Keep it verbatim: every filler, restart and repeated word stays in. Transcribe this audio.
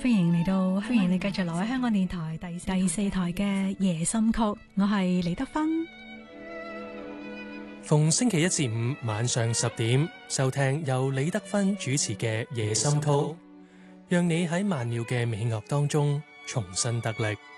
歡迎嚟到，歡迎你繼續留喺香港電台第第四台嘅夜深曲，我係李德芬。 逢星期一至五晚上十點收聽由李德芬主持嘅夜深曲，讓你喺曼妙嘅美樂當中重新得力。